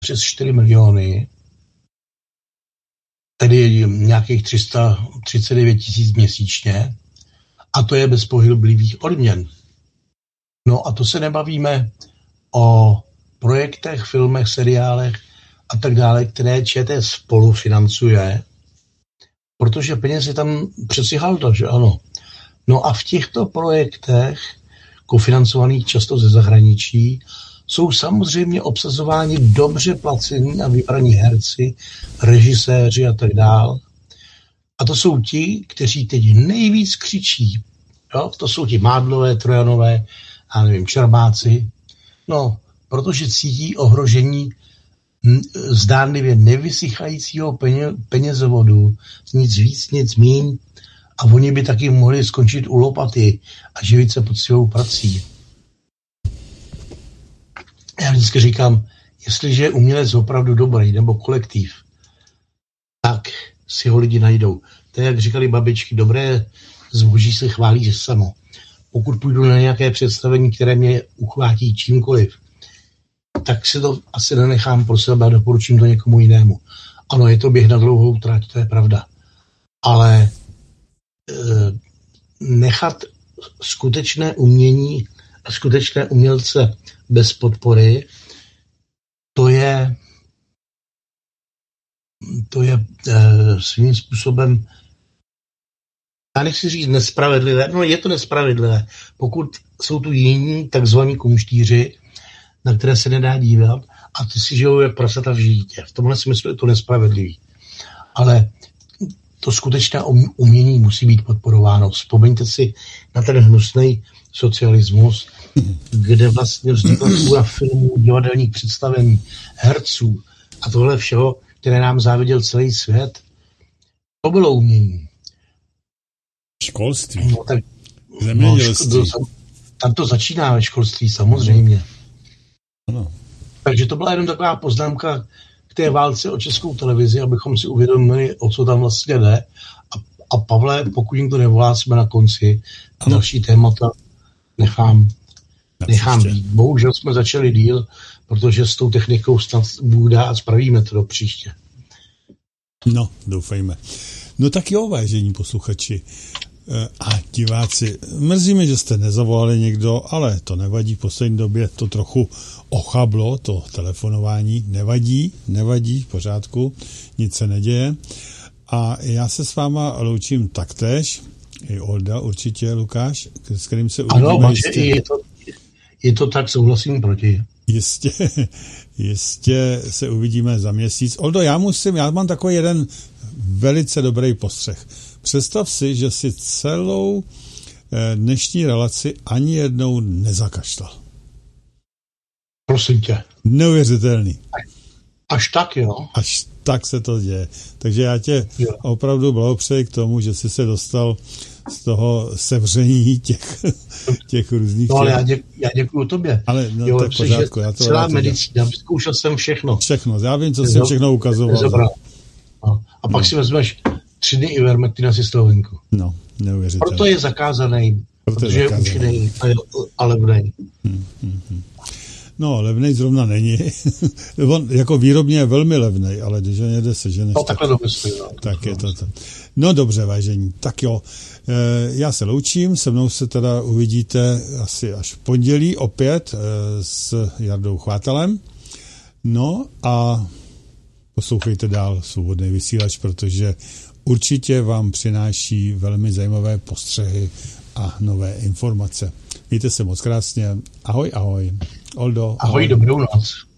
přes 4 miliony, tedy nějakých 339 000 měsíčně, a to je bez pohyblivých odměn. No a to se nebavíme o projektech, filmech, seriálech a tak dále, které ČT spolufinancuje, protože peněz je tam přeci halda, že ano. No a v těchto projektech, kofinancovaných často ze zahraničí, jsou samozřejmě obsazováni dobře placení a vybraní herci, režiséři a tak dále. A to jsou ti, kteří teď nejvíc křičí. Jo? To jsou ti Mádlové, Trojanové, a nevím, Čermáci. No, protože cítí ohrožení zdánlivě nevysychajícího penězovodu, nic víc, nic míň, a oni by taky mohli skončit u lopaty a živit se poctivou prací. Já vždycky říkám, jestliže je umělec opravdu dobrý, nebo kolektiv, tak si ho lidi najdou. To je, jak říkali babičky, dobré zboží se chválí, že samo. Pokud půjdu na nějaké představení, které mě uchvátí čímkoliv, tak si to asi nenechám pro sebe a doporučím to někomu jinému. Ano, je to běh na dlouhou trať, to je pravda. Ale nechat skutečné umění a skutečné umělce bez podpory, to je svým způsobem, já nechci říct nespravedlivé, no je to nespravedlivé, pokud jsou tu jiní takzvaní kumštíři, na které se nedá dívat a ty si žijou jak prasata v žítě. V tomhle smyslu je to nespravedlivý. Ale to skutečné umění musí být podporováno. Vzpomeňte si na ten hnusný socialismus, kde vlastně vznikla spousta filmů, divadelních představení, herců a tohle všeho, které nám záviděl celý svět. To bylo umění. Školství. No, tak, tam to začíná ve školství, samozřejmě. Ano. Takže to byla jenom taková poznámka k té válce o Českou televizi, abychom si uvědomili, o co tam vlastně jde. A Pavle, pokud jim to nevolá, jsme na konci. Ano. Další témata nechám být. Bohužel jsme začali díl, protože s tou technikou snad Bůh dá a spravíme to do příště. No, doufejme. No tak jo, vážení posluchači a diváci, mrzí mi, že jste nezavolali někdo, ale to nevadí, v poslední době to trochu ochablo, to telefonování, nevadí, v pořádku, nic se neděje. A já se s váma loučím taktéž, i Olda určitě, Lukáš, s kterým se uvidíme. Ano, je to tak, souhlasím proti. Jistě se uvidíme za měsíc. Oldo, já mám takový jeden velice dobrý postřeh. Představ si, že si celou dnešní relaci ani jednou nezakašlal. Prosím tě. Neuvěřitelný. Až tak, jo? Až tak se to děje. Takže já tě opravdu blahopřeji k tomu, že jsi se dostal z toho sevření těch různých... No ale já děkuju tobě. Ale no, to je v pořádku. Celá medicína, vyzkoušel jsem všechno. Všechno, já vím, co jsem všechno ukazoval. No. A pak si vezmeš 3 dny Ivermectina si z toho venku. No, neuvěřitelné. Proto je zakázaný, protože je účinný a levnej. No, levnej zrovna není. On jako výrobně je velmi levnej, ale když ho někde seženeš... No, takhle domyslím. Tak je to. No dobře, vážení. Tak jo, já se loučím, se mnou se teda uvidíte asi až v pondělí opět s Jardou Chvátalem. No a poslouchejte dál Svobodný vysílač, protože určitě vám přináší velmi zajímavé postřehy a nové informace. Mějte se moc krásně. Ahoj, ahoj. Oldo. Ahoj, dobrou noc.